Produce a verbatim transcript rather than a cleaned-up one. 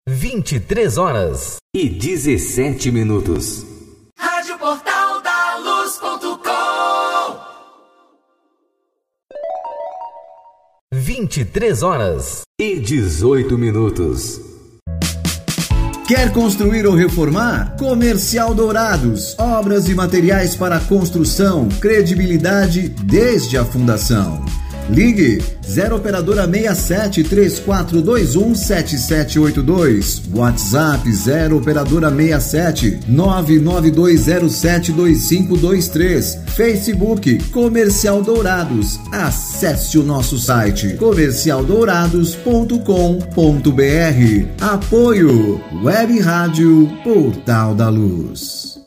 vinte e três horas e dezessete minutos. Rádio Portal da Luz ponto com. vinte e três horas e dezoito minutos. Quer construir ou reformar? Comercial Dourados. Obras e materiais para construção. Credibilidade desde a fundação. Ligue zero operadora sessenta e sete, três quatro dois um, sete sete oito dois. WhatsApp zero operadora sessenta e sete, nove nove dois zero sete dois cinco dois três. Facebook Comercial Dourados. Acesse o nosso site comercial dourados ponto com ponto br. Apoio Web Rádio Portal da Luz.